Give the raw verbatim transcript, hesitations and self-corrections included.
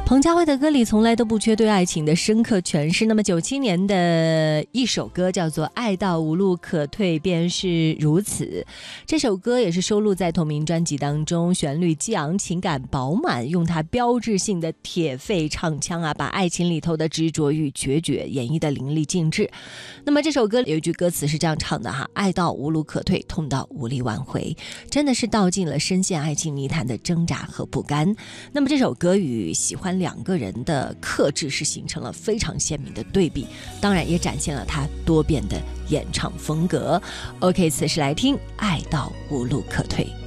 彭佳慧的歌里从来都不缺对爱情的深刻诠释。那么九七年的一首歌叫做《爱到无路可退便是如此》，这首歌也是收录在同名专辑当中，旋律激昂，情感饱满，用它标志性的铁肺唱腔啊，把爱情里头的执着与决绝演绎得淋漓尽致。那么这首歌有一句歌词是这样唱的哈：爱到无路可退，痛到无力挽回，真的是道尽了深陷爱情泥潭的挣扎和不甘。那么这首歌与喜欢两个人的克制是形成了非常鲜明的对比，当然也展现了他多变的演唱风格。OK， 此时来听《爱到无路可退》。